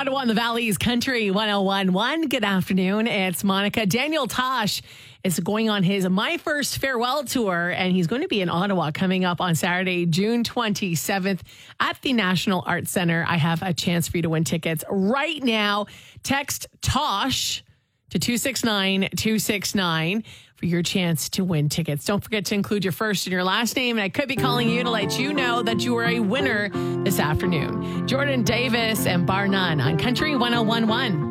Ottawa and the Valley's Country 1011. Good afternoon. It's Monica. Daniel Tosh is going on his My First Farewell tour, and he's going to be in Ottawa coming up on Saturday, June 27th at the National Arts Centre. I have a chance for you to win tickets right now. Text Tosh to 269-269 for your chance to win tickets. Don't forget to include your first and your last name, and I could be calling you to let you know that you are a winner this afternoon. Jordan Davis and Bar None on Country 1011.